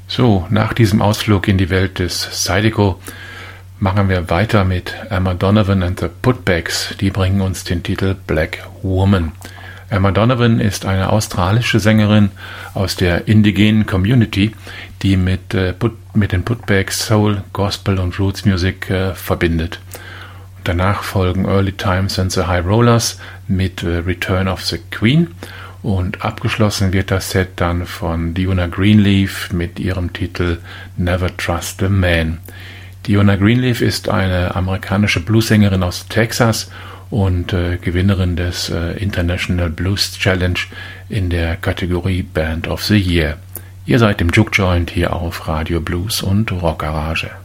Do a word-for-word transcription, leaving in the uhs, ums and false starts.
So, nach diesem Ausflug in die Welt des Zydeco machen wir weiter mit Emma Donovan and the Putbacks. Die bringen uns den Titel Black Woman. Emma Donovan ist eine australische Sängerin aus der indigenen Community, die mit, äh, Put, mit den Putbacks Soul, Gospel und Roots Music äh, verbindet. Und danach folgen Early Times and the High Rollers mit äh, Return of the Queen. Und abgeschlossen wird das Set dann von Diona Greenleaf mit ihrem Titel Never Trust a Man. Diona Greenleaf ist eine amerikanische Bluessängerin aus Texas und äh, Gewinnerin des äh, International Blues Challenge in der Kategorie Band of the Year. Ihr seid im Juke Joint hier auf Radio Blues und Rock Garage.